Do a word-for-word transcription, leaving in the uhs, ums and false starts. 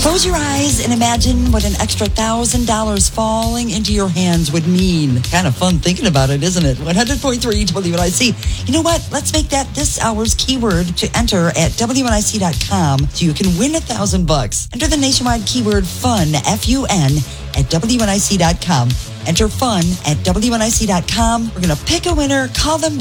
Close your eyes and imagine what an extra one thousand dollars falling into your hands would mean. Kind of fun thinking about it, isn't it? one hundred point three W N I C. You know what? Let's make that this hour's keyword to enter at W N I C dot com so you can win a thousand bucks. Enter the nationwide keyword FUN, F U N, at W N I C dot com. Enter FUN at W N I C dot com. We're going to pick a winner, call them back.